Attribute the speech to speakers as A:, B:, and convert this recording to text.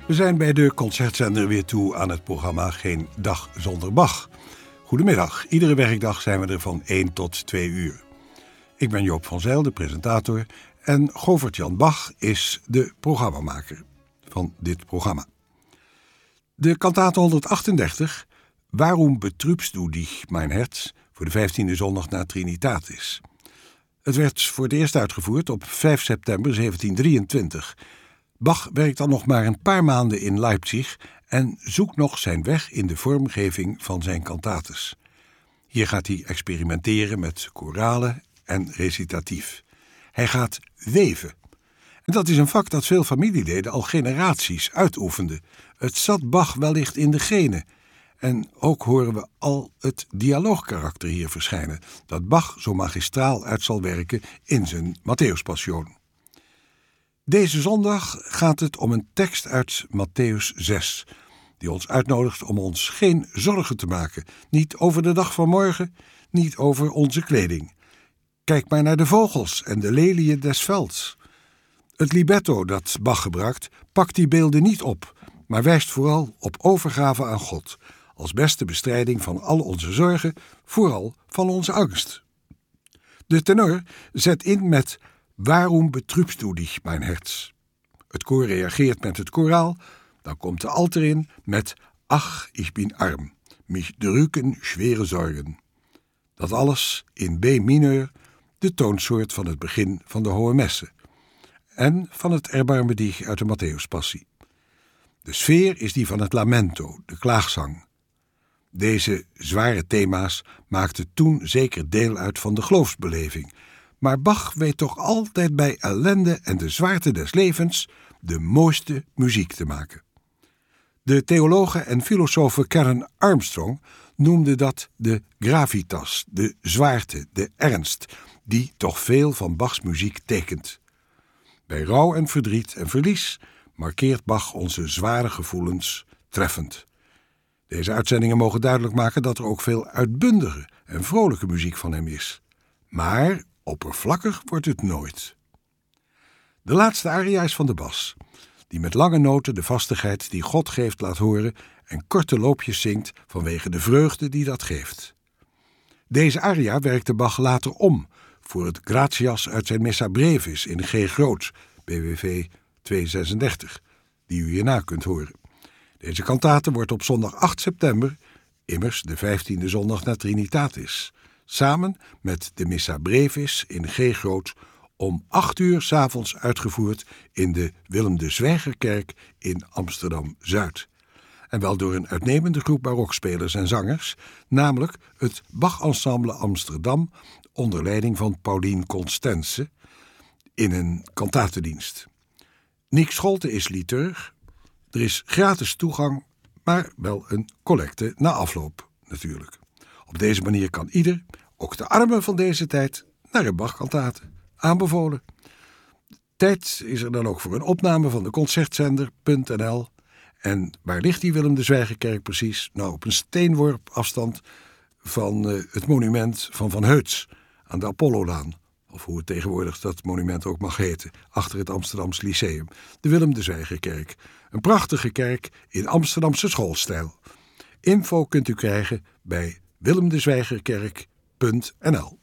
A: We zijn bij de Concertzender weer toe aan het programma Geen Dag Zonder Bach. Goedemiddag, iedere werkdag zijn we er van 1 tot 2 uur. Ik ben Joop van Zijl, de presentator, en Govert-Jan Bach is de programmamaker van dit programma. De kantate 138, Waarom betrübst du dich, mein Herz, voor de 15e zondag na Trinitatis. Het werd voor het eerst uitgevoerd op 5 september 1723. Bach werkt dan nog maar een paar maanden in Leipzig en zoekt nog zijn weg in de vormgeving van zijn kantates. Hier gaat hij experimenteren met koralen en recitatief. Hij gaat weven. En dat is een vak dat veel familieleden al generaties uitoefenden. Het zat Bach wellicht in de genen. En ook horen we al het dialoogkarakter hier verschijnen, dat Bach zo magistraal uit zal werken in zijn Matthäuspassion. Deze zondag gaat het om een tekst uit Matthäus 6, die ons uitnodigt om ons geen zorgen te maken. Niet over de dag van morgen, niet over onze kleding. Kijk maar naar de vogels en de leliën des velds. Het libretto dat Bach gebruikt, pakt die beelden niet op, maar wijst vooral op overgave aan God, als beste bestrijding van al onze zorgen, vooral van onze angst. De tenor zet in met Waarom betrübst du dich, mein Herz? Het koor reageert met het koraal, dan komt de alt erin met Ach, ich bin arm, mich drücken schwere Sorgen. Dat alles in B mineur, de toonsoort van het begin van de Hohe Messe en van het Erbarme dich uit de Matthäuspassie. De sfeer is die van het lamento, de klaagzang. Deze zware thema's maakten toen zeker deel uit van de geloofsbeleving, maar Bach weet toch altijd bij ellende en de zwaarte des levens de mooiste muziek te maken. De theologe en filosofe Karen Armstrong noemde dat de gravitas, de zwaarte, de ernst, die toch veel van Bachs muziek tekent. Bij rouw en verdriet en verlies markeert Bach onze zware gevoelens treffend. Deze uitzendingen mogen duidelijk maken dat er ook veel uitbundige en vrolijke muziek van hem is. Maar oppervlakkig wordt het nooit. De laatste aria is van de bas, die met lange noten de vastigheid die God geeft laat horen en korte loopjes zingt vanwege de vreugde die dat geeft. Deze aria werkte Bach later om voor het Gratias uit zijn Missa Brevis in G groot, BWV 236, die u hierna kunt horen. Deze kantate wordt op zondag 8 september, immers de 15e zondag na Trinitatis, samen met de Missa Brevis in G groot om 8 uur 's avonds uitgevoerd in de Willem de Zwijgerkerk in Amsterdam-Zuid. En wel door een uitnemende groep barokspelers en zangers, namelijk het Bach-ensemble Amsterdam onder leiding van Paulien Constense in een kantatedienst. Nick Scholte is liturg. Er is gratis toegang, maar wel een collecte na afloop natuurlijk. Op deze manier kan ieder, ook de armen van deze tijd, naar een Bach-kantate. Aanbevolen. Tijd is er dan ook voor een opname van de Concertzender.nl. En waar ligt die Willem de Zwijgerkerk precies? Nou, op een steenworp afstand van het monument van Van Heuts aan de Apollolaan. Of hoe het tegenwoordig dat monument ook mag heten, achter het Amsterdams Lyceum. De Willem de Zwijgerkerk. Een prachtige kerk in Amsterdamse schoolstijl. Info kunt u krijgen bij willemdezwijgerkerk.nl.